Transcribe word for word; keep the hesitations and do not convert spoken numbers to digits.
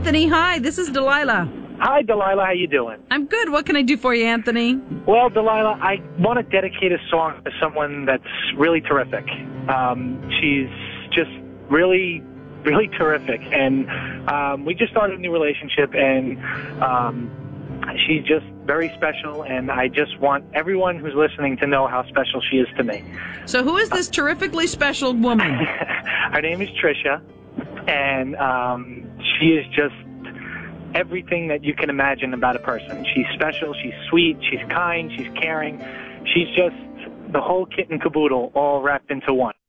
Anthony, hi. This is Delilah. Hi, Delilah. How you doing? I'm good. What can I do for you, Anthony? Well, Delilah, I want to dedicate a song to someone that's really terrific. Um, she's just really, really terrific. And um, we just started a new relationship, and um, she's just very special, and I just want everyone who's listening to know how special she is to me. So who is this terrifically special woman? Her name is Trisha, and um, she is just everything that you can imagine about a person. She's special, she's sweet, she's kind, she's caring. She's just the whole kit and caboodle all wrapped into one.